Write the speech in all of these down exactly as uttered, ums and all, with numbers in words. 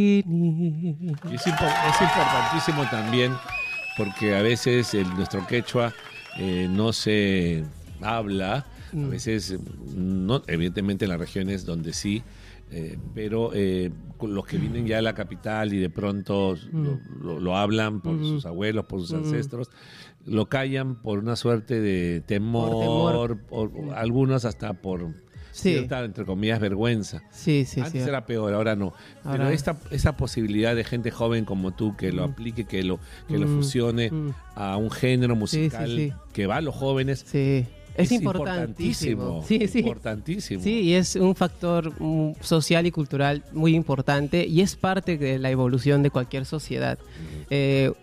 Y es, impo- es importantísimo también porque a veces el, nuestro quechua eh, no se habla, a veces, no, evidentemente en las regiones donde sí, eh, pero eh, los que vienen ya a la capital y de pronto lo, lo, lo hablan por mm. sus abuelos, por sus mm. ancestros, lo callan por una suerte de temor, por temor. O, algunos hasta por sí. cierta, entre comillas, vergüenza. Sí, sí, Antes sí. era peor, ahora no. Ahora... Pero esta, esa posibilidad de gente joven como tú que mm. lo aplique, que lo, que mm. lo fusione mm. a un género musical sí, sí, sí. que va a los jóvenes. Sí. Es, es importantísimo. importantísimo. Sí, sí. Importantísimo. Sí, y es un factor um, social y cultural muy importante y es parte de la evolución de cualquier sociedad. Uh-huh. Eh,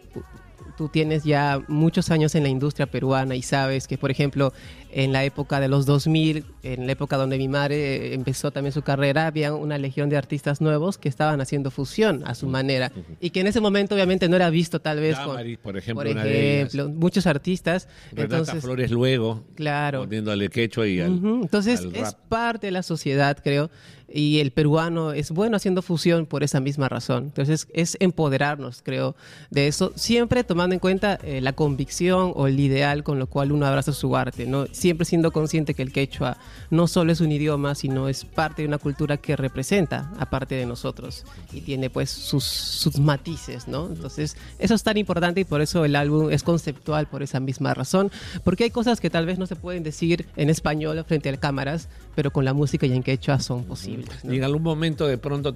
tú tienes ya muchos años en la industria peruana y sabes que, por ejemplo, en la época de los dos mil, en la época donde mi madre empezó también su carrera, había una legión de artistas nuevos que estaban haciendo fusión a su uh-huh. manera uh-huh. y que en ese momento obviamente no era visto tal vez Damaris, con, por ejemplo, por una ejemplo de ellas. Muchos artistas. Renata entonces, Flores luego, claro. poniéndole quechua y al, uh-huh. Entonces al es rap. parte de la sociedad, creo, y el peruano es bueno haciendo fusión por esa misma razón. Entonces es empoderarnos, creo, de eso, siempre tomando en cuenta eh, la convicción o el ideal con lo cual uno abraza su arte, ¿no? Siempre siendo consciente que el quechua no solo es un idioma, sino es parte de una cultura que representa aparte de nosotros y tiene pues sus, sus matices, ¿no? Entonces eso es tan importante y por eso el álbum es conceptual por esa misma razón, porque hay cosas que tal vez no se pueden decir en español frente a las cámaras, pero con la música y en quechua son posibles, ¿no? Y en algún momento de pronto,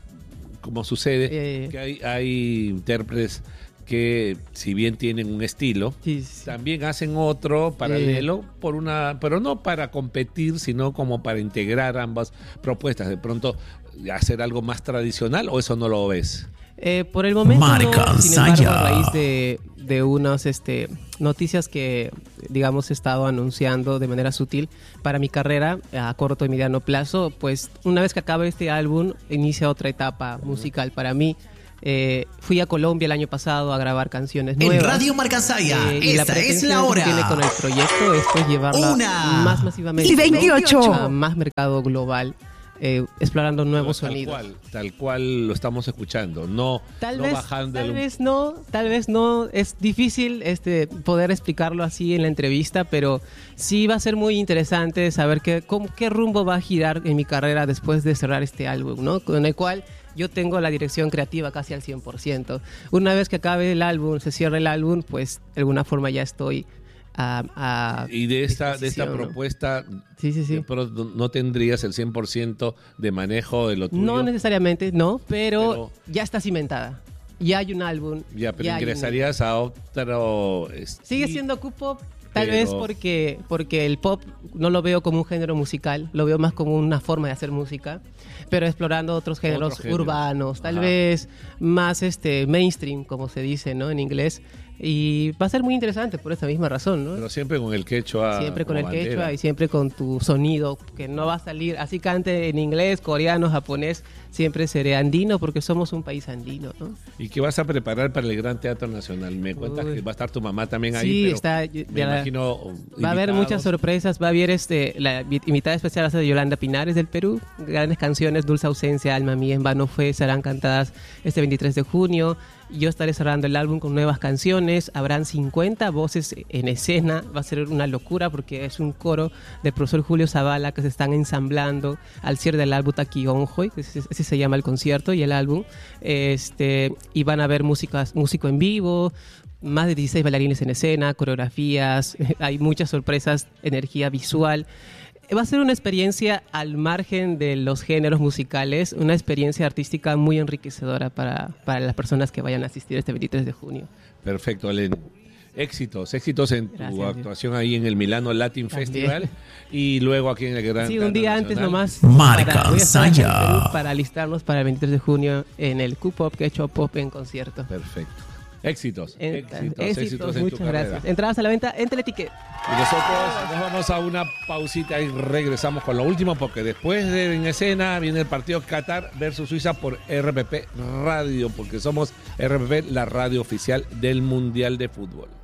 como sucede, eh, que hay, hay intérpretes que si bien tienen un estilo, sí, sí. también hacen otro paralelo, eh. por una, pero no para competir, sino como para integrar ambas propuestas. De pronto hacer algo más tradicional, ¿o eso no lo ves? Eh, por el momento no, sin embargo, a raíz de, de unas este, noticias que, digamos, he estado anunciando de manera sutil para mi carrera a corto y mediano plazo, pues una vez que acabe este álbum, inicia otra etapa musical para mí. Eh, fui a Colombia el año pasado a grabar canciones nuevas. En Radio Marcasaya, eh, y esta la es la hora. Que tiene con el proyecto es pues llevarla Una. más masivamente veintiocho. a más mercado global, eh, explorando nuevos tal sonidos. Cual, tal cual lo estamos escuchando, no, tal no vez, bajando. Tal el... vez no, tal vez no. Es difícil este, poder explicarlo así en la entrevista, pero sí va a ser muy interesante saber qué, cómo, qué rumbo va a girar en mi carrera después de cerrar este álbum, ¿no? Con el cual yo tengo la dirección creativa casi al cien por ciento. Una vez que acabe el álbum, se cierre el álbum, pues de alguna forma ya estoy a, a y de esta, de esta propuesta, ¿no? sí, sí, sí. Pero no tendrías el cien por ciento de manejo de lo tuyo. No necesariamente, no, pero, pero ya está cimentada. Ya hay un álbum. Ya, pero ya ingresarías un... a otro... Sigue siendo Q-Pop. Tal pero... vez porque, porque el pop no lo veo como un género musical, lo veo más como una forma de hacer música, pero explorando otros géneros Otro género. urbanos, tal Ajá. vez más este mainstream, como se dice, ¿no? En inglés. Y va a ser muy interesante por esa misma razón, ¿no? Pero siempre con el quechua. Siempre con el bandera. quechua y siempre con tu sonido, que no va a salir, así cante en inglés, coreano, japonés, siempre seré andino porque somos un país andino, ¿no? ¿Y qué vas a preparar para el Gran Teatro Nacional? Me cuentas Uy. que va a estar tu mamá también ahí, sí, pero está, me la, imagino Va invitados. a haber muchas sorpresas, va a haber este, la invitada especial de Yolanda Pinares del Perú, grandes canciones, Dulce Ausencia, Alma Mía, En Vano Fue, serán cantadas este veintitrés de junio. Yo estaré cerrando el álbum con nuevas canciones, habrán cincuenta voces en escena, va a ser una locura porque es un coro del profesor Julio Zavala que se están ensamblando al cierre del álbum Taquionjoy, ese se llama el concierto y el álbum, este, y van a haber músicas, músico en vivo, más de dieciséis bailarines en escena, coreografías, hay muchas sorpresas, energía visual. Va a ser una experiencia al margen de los géneros musicales, una experiencia artística muy enriquecedora para, para las personas que vayan a asistir este veintitrés de junio. Perfecto, Alen. Éxitos, éxitos en tu Gracias, actuación Dios. ahí en el Milano Latin También. Festival y luego aquí en el Gran Sí, un día Nacional. antes nomás Marcasaya. Para, para alistarnos para el veintitrés de junio en el Q-Pop, que he hecho pop en concierto. Perfecto. Éxitos, en, éxitos, éxitos, éxitos en muchas tu gracias. carrera. Entradas a la venta en Teleticket. Y nosotros nos vamos a una pausita y regresamos con lo último porque después de En Escena viene el partido Qatar versus Suiza por R P P Radio, porque somos R P P, la radio oficial del Mundial de Fútbol.